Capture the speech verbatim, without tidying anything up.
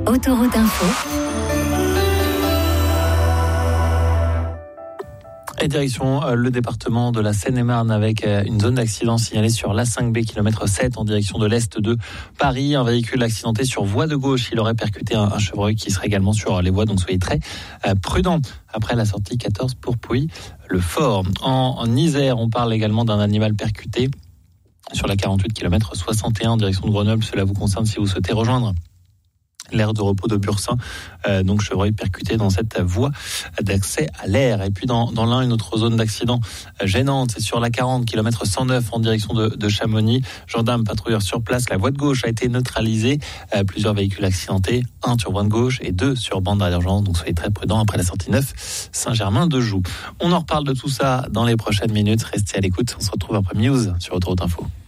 Autoroute Info. Et direction euh, le département de la Seine-et-Marne avec euh, une zone d'accident signalée sur l'A cinq B, kilomètre sept, en direction de l'est de Paris. Un véhicule accidenté sur voie de gauche. Il aurait percuté un, un chevreuil qui serait également sur les voies, donc soyez très euh, prudents. Après la sortie quatorze pour Pouilly-le-Fort. En, en Isère, on parle également d'un animal percuté sur la quarante-huit, kilomètre soixante et un, en direction de Grenoble. Cela vous concerne si vous souhaitez rejoindre l'aire de repos de Bursin, euh, donc chevreuil percuté dans cette voie d'accès à l'air. Et puis dans, dans l'Ain, une autre zone d'accident gênante, c'est sur la quarante, kilomètre cent neuf, en direction de, de Chamonix. Gendarmes patrouilleurs sur place, la voie de gauche a été neutralisée. Euh, plusieurs véhicules accidentés, un sur voie de gauche et deux sur bande d'urgence, donc soyez très prudents après la sortie neuf Saint-Germain-de-Joux. On en reparle de tout ça dans les prochaines minutes. Restez à l'écoute, on se retrouve après News sur Autoroute Info.